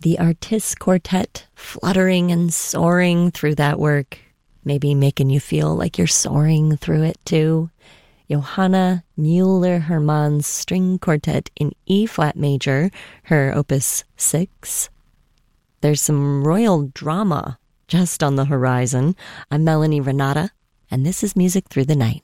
The Artists Quartet fluttering and soaring through that work, maybe making you feel like you're soaring through it too. Johanna Müller-Hermann's String Quartet in E-flat major, her opus 6. There's some royal drama just on the horizon. I'm Melanie Renata, and this is Music Through the Night.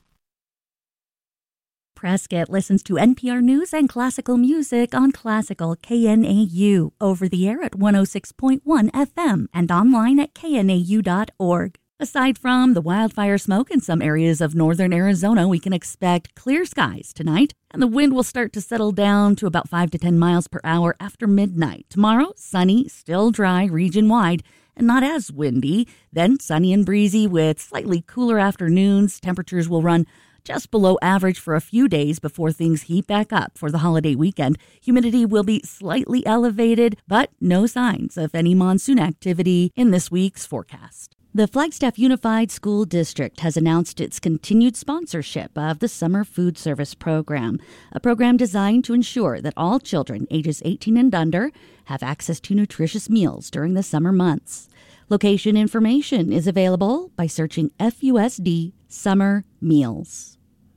Prescott listens to NPR News and classical music on Classical KNAU, over the air at 106.1 FM and online at knau.org. Aside from the wildfire smoke in some areas of northern Arizona, we can expect clear skies tonight, and the wind will start to settle down to about 5 to 10 miles per hour after midnight. Tomorrow, sunny, still dry region-wide, and not as windy. Then sunny and breezy with slightly cooler afternoons. Temperatures will run just below average for a few days before things heat back up for the holiday weekend. Humidity will be slightly elevated, but no signs of any monsoon activity in this week's forecast. The Flagstaff Unified School District has announced its continued sponsorship of the Summer Food Service Program, a program designed to ensure that all children ages 18 and under have access to nutritious meals during the summer months. Location information is available by searching FUSD Summer Meals.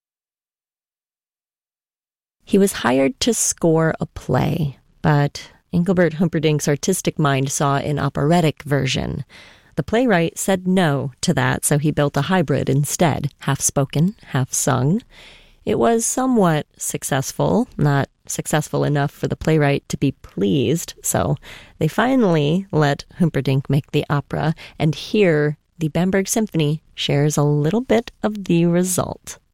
He was hired to score a play, but Engelbert Humperdinck's artistic mind saw an operatic version. The playwright said no to that, so he built a hybrid instead, half spoken, half sung. It was somewhat successful, not successful enough for the playwright to be pleased, so they finally let Humperdinck make the opera, and here the Bamberg Symphony shares a little bit of the result.